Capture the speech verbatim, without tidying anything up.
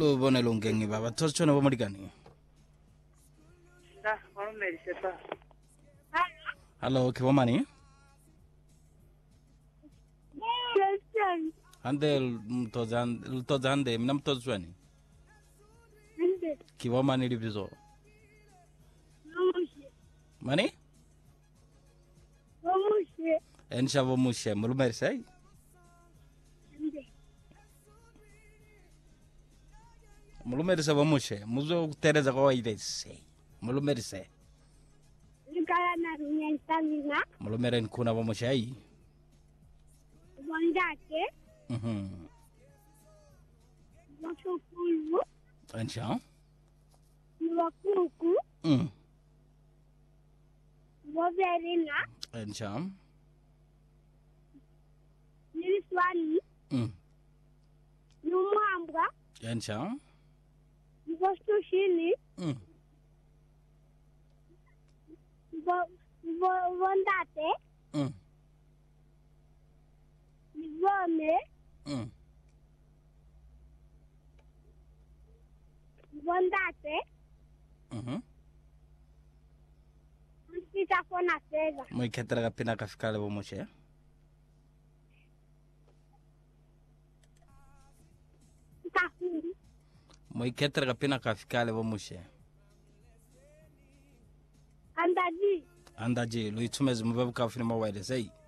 lo bone lo ngengi baba tsochona bo molikani da kono medise pa hello ke bomani ande to zan to zande minam to zwani ki bomani diviso mani en chavo mushe mulu mersay mulu mersa bo mushe muzo tereza ko idese mulu merse Ligaya na runya stamina mulu meren kuna bo mushe ai bondake mhm wasukulu ancha wakuku mm waverina ancha niliswali mm numwambwa ancha vostushini mm vondate mm nivome mm vondate mhm sitafona fedha mo iketera kapina kafikale bo mushe sitafuni mo iketera kapina kafikale bo mushe andaji andaje lo itumeze mubabu kafini mo wide sei